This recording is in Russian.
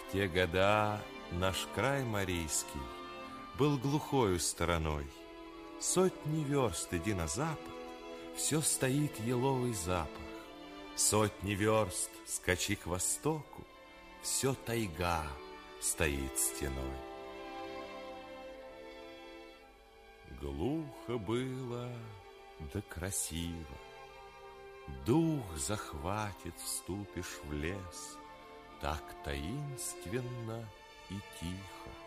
те года наш край Марийский был глухою стороной. Сотни верст иди на запад, все стоит еловый запах. Сотни верст скачи к востоку, все тайга стоит стеной. Глухо было, да красиво. Дух захватит, вступишь в лес, так таинственно и тихо.